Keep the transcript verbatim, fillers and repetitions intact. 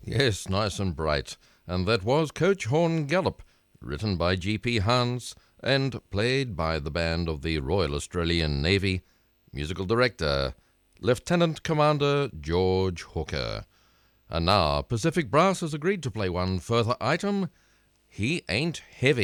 Yes, nice and bright. And that was Coach Horn Gallop, written by G P Hans and played by the band of the Royal Australian Navy. Musical director, Lieutenant Commander George Hooker. And now Pacific Brass has agreed to play one further item, He Ain't Heavy.